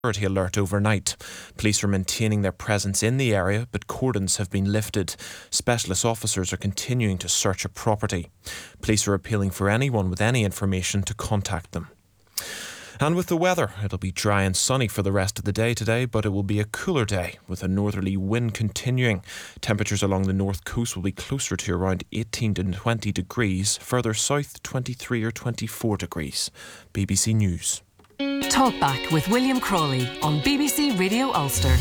security alert overnight. Police are maintaining their presence in the area, but cordons have been lifted. Specialist officers are continuing to search a property. Police are appealing for anyone with any information to contact them. And with the weather, it'll be dry and sunny for the rest of the day today, but it will be a cooler day with a northerly wind continuing. Temperatures along the north coast will be closer to around 18 to 20 degrees, further south 23 or 24 degrees. BBC News. Talkback with William Crawley on BBC Radio Ulster.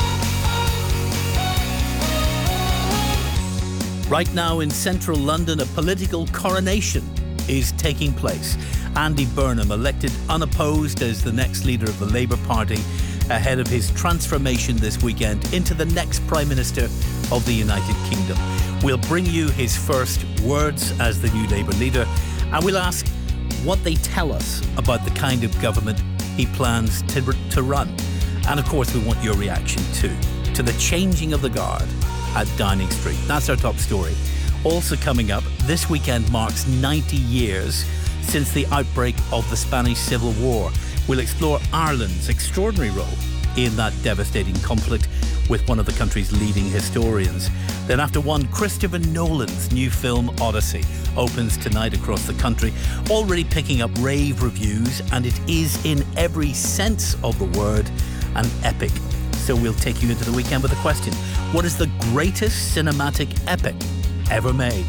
Right now in central London, a political coronation is taking place. Andy Burnham elected unopposed as the next leader of the Labour Party ahead of his transformation this weekend into the next Prime Minister of the United Kingdom. We'll bring you his first words as the new Labour leader, and we'll ask what they tell us about the kind of government he plans to run. And of course we want your reaction too to the changing of the guard at Downing Street. That's our top story. Also coming up, this weekend marks 90 years since the outbreak of the Spanish Civil War. We'll explore Ireland's extraordinary role in that devastating conflict with one of the country's leading historians. Then after one, Christopher Nolan's new film Odyssey opens tonight across the country, already picking up rave reviews, and it is in every sense of the word an epic. So we'll take you into the weekend with a question. What is the greatest cinematic epic ever made?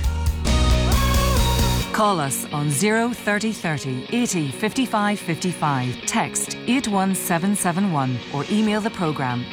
Call us on 03030 80 55 55. Text 81771 or email the programme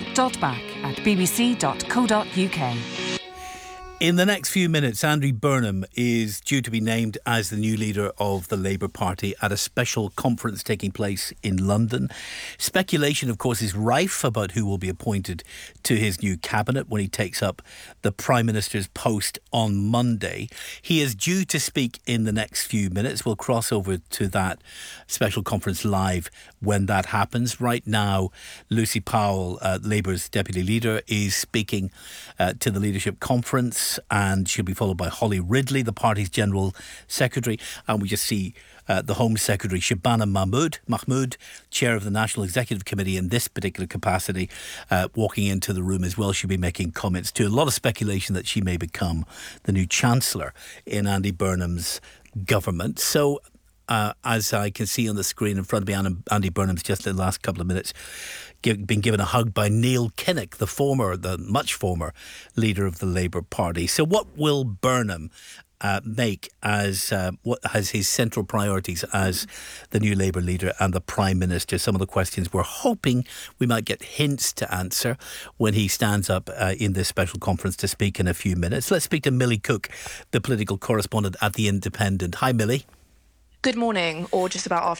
talk.back@bbc.co.uk. In the next few minutes, Andy Burnham is due to be named as the new leader of the Labour Party at a special conference taking place in London. Speculation, of course, is rife about who will be appointed to his new cabinet when he takes up the Prime Minister's post on Monday. He is due to speak in the next few minutes. We'll cross over to that special conference live when that happens. Right now, Lucy Powell, Labour's deputy leader, is speaking to the leadership conference, and she'll be followed by Holly Ridley, the party's General Secretary, and we just see the Home Secretary Shabana Mahmood, Chair of the National Executive Committee in this particular capacity, walking into the room as well. She'll be making comments too. A lot of speculation that she may become the new Chancellor in Andy Burnham's government. So as I can see on the screen in front of me, Andy Burnham's just in the last couple of minutes been given a hug by Neil Kinnock, the much former leader of the Labour Party. So what will Burnham make as what has his central priorities as the new Labour leader and the Prime Minister? Some of the questions we're hoping we might get hints to answer when he stands up in this special conference to speak in a few minutes. Let's speak to Millie Cook, the political correspondent at The Independent. Hi, Millie. Good morning, or just about afternoon.